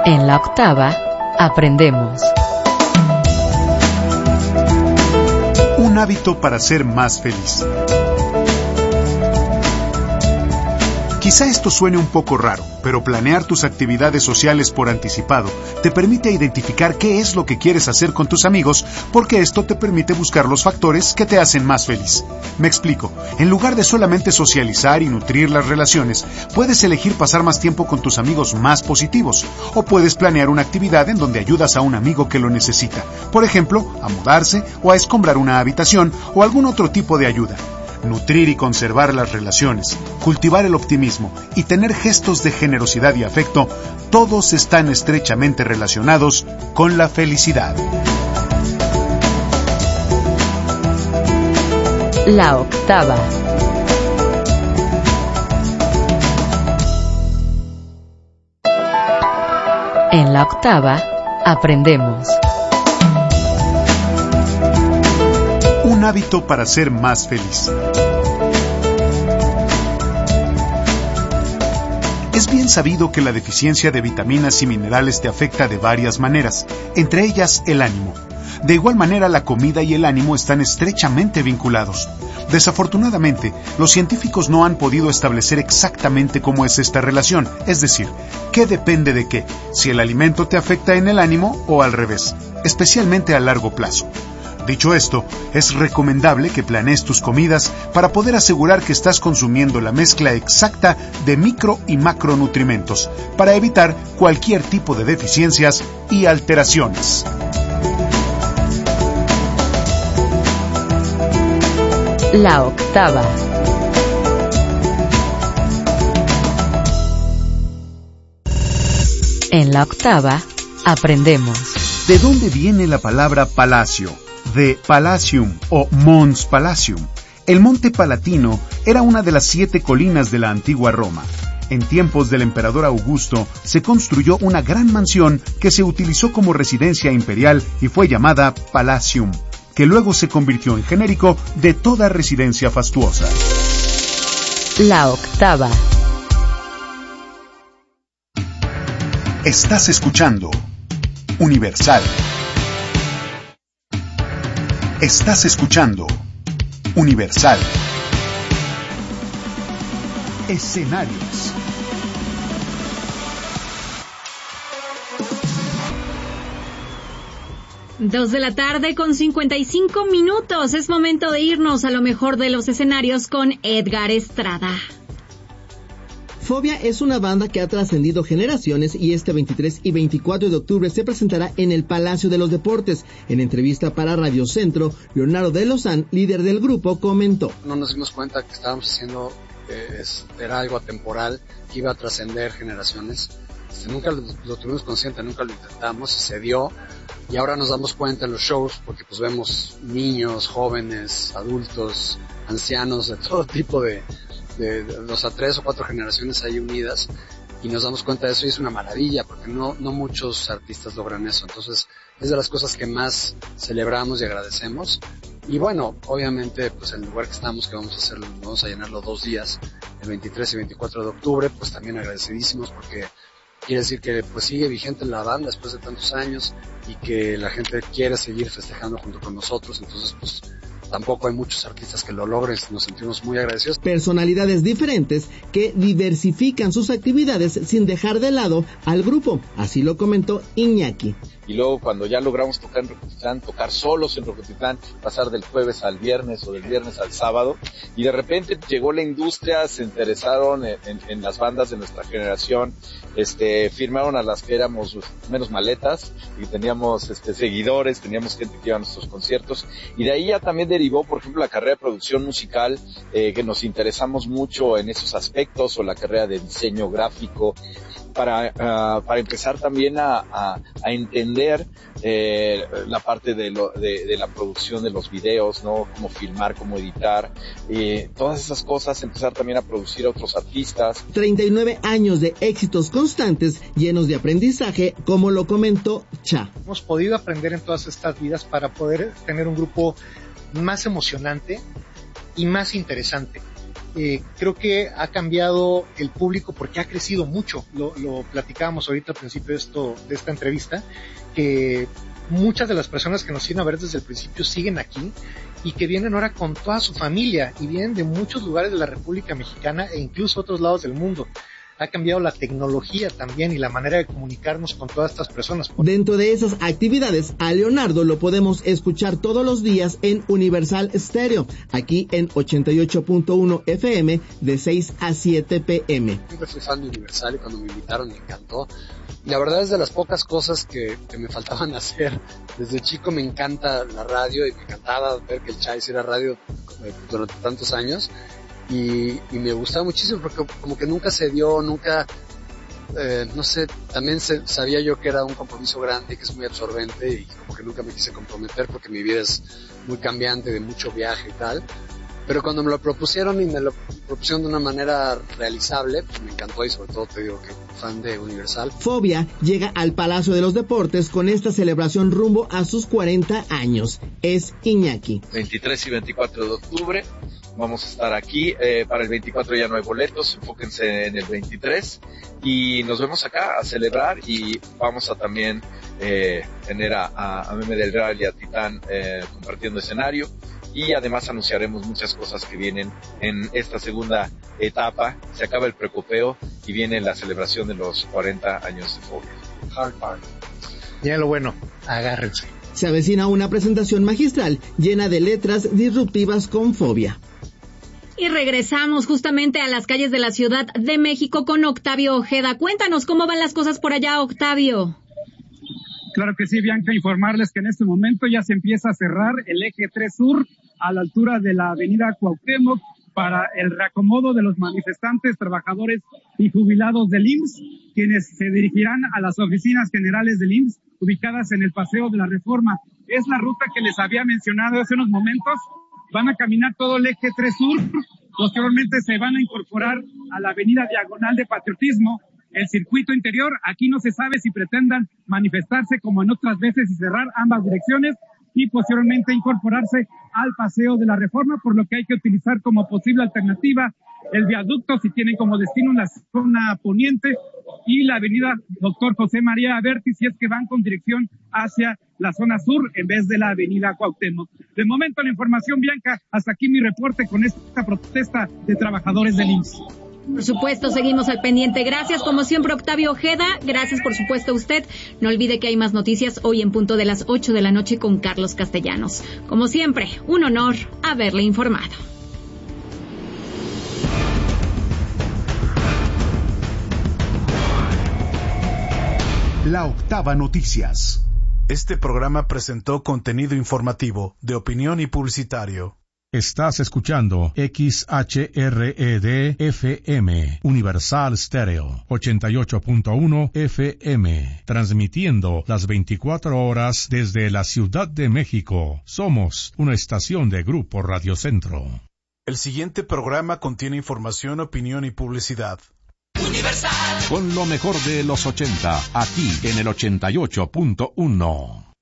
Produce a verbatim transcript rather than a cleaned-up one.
En la octava, aprendemos. Un hábito para ser más feliz. Quizá esto suene un poco raro, pero planear tus actividades sociales por anticipado te permite identificar qué es lo que quieres hacer con tus amigos, porque esto te permite buscar los factores que te hacen más feliz. Me explico. En lugar de solamente socializar y nutrir las relaciones, puedes elegir pasar más tiempo con tus amigos más positivos, o puedes planear una actividad en donde ayudas a un amigo que lo necesita, por ejemplo, a mudarse o a escombrar una habitación o algún otro tipo de ayuda. Nutrir y conservar las relaciones, cultivar el optimismo y tener gestos de generosidad y afecto, todos están estrechamente relacionados con la felicidad. La octava. En la octava, aprendemos. Un hábito para ser más feliz. Es bien sabido que la deficiencia de vitaminas y minerales te afecta de varias maneras, entre ellas el ánimo. De igual manera, la comida y el ánimo están estrechamente vinculados. Desafortunadamente, los científicos no han podido establecer exactamente cómo es esta relación, es decir, qué depende de qué, si el alimento te afecta en el ánimo o al revés, especialmente a largo plazo. Dicho esto, es recomendable que planees tus comidas para poder asegurar que estás consumiendo la mezcla exacta de micro y macronutrimentos para evitar cualquier tipo de deficiencias y alteraciones. La octava. En la octava, aprendemos. ¿De dónde viene la palabra palacio? De Palatium o Mons Palatium. El Monte Palatino era una de las siete colinas de la antigua Roma. En tiempos del emperador Augusto se construyó una gran mansión que se utilizó como residencia imperial y fue llamada Palatium, que luego se convirtió en genérico de toda residencia fastuosa. La octava. Estás escuchando Universal. Estás escuchando Universal. Escenarios. Dos de la tarde con cincuenta y cinco minutos. Es momento de irnos a lo mejor de los escenarios con Edgar Estrada. Fobia es una banda que ha trascendido generaciones y este veintitrés y veinticuatro de octubre se presentará en el Palacio de los Deportes. En entrevista para Radio Centro, Leonardo de Lozán, líder del grupo, comentó: No nos dimos cuenta que estábamos haciendo, eh, era algo atemporal, que iba a trascender generaciones. Este, nunca lo, lo tuvimos consciente, nunca lo intentamos, se dio, y ahora nos damos cuenta en los shows, porque pues vemos niños, jóvenes, adultos, ancianos, de todo tipo de... de dos a tres o cuatro generaciones ahí unidas, y nos damos cuenta de eso y es una maravilla porque no, no muchos artistas logran eso. Entonces es de las cosas que más celebramos y agradecemos. Y bueno, obviamente pues el lugar que estamos, que vamos a hacerlo, vamos a llenarlo dos días, el veintitrés y veinticuatro de octubre, pues también agradecidísimos porque quiere decir que pues sigue vigente la banda después de tantos años y que la gente quiere seguir festejando junto con nosotros. Entonces pues tampoco hay muchos artistas que lo logren, nos sentimos muy agradecidos. Personalidades diferentes que diversifican sus actividades sin dejar de lado al grupo, así lo comentó Iñaki. Y luego cuando ya logramos tocar en Rocotitlán, tocar solos en Rocotitlán, pasar del jueves al viernes o del viernes al sábado, y de repente llegó la industria, se interesaron en, en, en las bandas de nuestra generación, este, firmaron a las que éramos menos maletas, y teníamos este, seguidores, teníamos gente que iba a nuestros conciertos, y de ahí ya también derivó, por ejemplo, la carrera de producción musical, eh, que nos interesamos mucho en esos aspectos, o la carrera de diseño gráfico, para uh, para empezar también a, a, a entender eh, la parte de, lo, de, de la producción de los videos, ¿no? Cómo filmar, cómo editar, eh, todas esas cosas, empezar también a producir a otros artistas. treinta y nueve años de éxitos constantes, llenos de aprendizaje, como lo comentó Cha. Hemos podido aprender en todas estas vidas para poder tener un grupo más emocionante y más interesante. Eh, creo que ha cambiado el público porque ha crecido mucho. Lo, lo platicábamos ahorita al principio de, esto, de esta entrevista, que muchas de las personas que nos siguen a ver desde el principio siguen aquí y que vienen ahora con toda su familia y vienen de muchos lugares de la República Mexicana e incluso otros lados del mundo. Ha cambiado la tecnología también y la manera de comunicarnos con todas estas personas. Dentro de esas actividades, a Leonardo lo podemos escuchar todos los días en Universal Stereo, aquí en ochenta y ocho punto uno F M de seis a siete P M. Siempre fui fan de Universal y cuando me invitaron me encantó. La verdad es de las pocas cosas que, que me faltaban hacer. Desde chico me encanta la radio y me encantaba ver que el Chai hiciera radio durante tantos años. Y, y me gustaba muchísimo porque como que nunca se dio, nunca, eh, no sé, también se, sabía yo que era un compromiso grande, que es muy absorbente y como que nunca me quise comprometer porque mi vida es muy cambiante, de mucho viaje y tal. Pero cuando me lo propusieron y me lo propusieron de una manera realizable, pues me encantó y sobre todo te digo que fan de Universal. Fobia llega al Palacio de los Deportes con esta celebración rumbo a sus cuarenta años. Es Iñaki. veintitrés y veinticuatro de octubre. Vamos a estar aquí, eh, para el veinticuatro ya no hay boletos, enfóquense en el veintitrés y nos vemos acá a celebrar y vamos a también eh, tener a, a, a Meme del Real y a Titán eh, compartiendo escenario y además anunciaremos muchas cosas que vienen en esta segunda etapa. Se acaba el precopeo y viene la celebración de los cuarenta años de Fobia. Hard Party. Ya lo bueno, agárrense. Se avecina una presentación magistral llena de letras disruptivas con Fobia. Y regresamos justamente a las calles de la Ciudad de México con Octavio Ojeda. Cuéntanos cómo van las cosas por allá, Octavio. Claro que sí, Bianca, informarles que en este momento ya se empieza a cerrar el eje tres Sur a la altura de la avenida Cuauhtémoc para el reacomodo de los manifestantes, trabajadores y jubilados del I M S S, quienes se dirigirán a las oficinas generales del I M S S ubicadas en el Paseo de la Reforma. Es la ruta que les había mencionado hace unos momentos. Van a caminar todo el eje tres Sur, posteriormente se van a incorporar a la avenida Diagonal de Patriotismo, el circuito interior. Aquí no se sabe si pretendan manifestarse como en otras veces y cerrar ambas direcciones y posteriormente incorporarse al Paseo de la Reforma, por lo que hay que utilizar como posible alternativa el viaducto si tienen como destino la zona poniente y la avenida Doctor José María Aberti si es que van con dirección hacia la zona sur en vez de la avenida Cuauhtémoc. De momento la información, Bianca, hasta aquí mi reporte con esta protesta de trabajadores del I M S S. Por supuesto, seguimos al pendiente. Gracias, como siempre, Octavio Ojeda. Gracias, por supuesto, a usted. No olvide que hay más noticias hoy en punto de las ocho de la noche con Carlos Castellanos. Como siempre, un honor haberle informado. La Octava Noticias. Este programa presentó contenido informativo, de opinión y publicitario. Estás escuchando X H R E D F M, Universal Stereo, ochenta y ocho punto uno F M, transmitiendo las veinticuatro horas desde la Ciudad de México. Somos una estación de Grupo Radio Centro. El siguiente programa contiene información, opinión y publicidad. Universal. Con lo mejor de los ochenta, aquí en el ochenta y ocho punto uno.